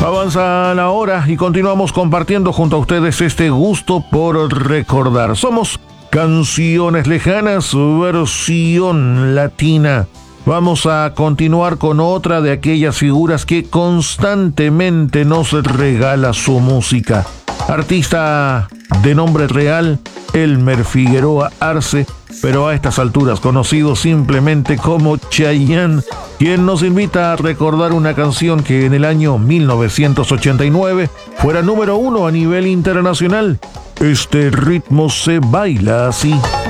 Avanza la hora y continuamos compartiendo junto a ustedes este gusto por recordar. Somos Canciones Lejanas, versión latina. Vamos a continuar con otra de aquellas figuras que constantemente nos regala su música. Artista de nombre real, Elmer Figueroa Arce, pero a estas alturas conocido simplemente como Chayanne, quien nos invita a recordar una canción que en el año 1989 fuera número 1 a nivel internacional. Este ritmo se baila así.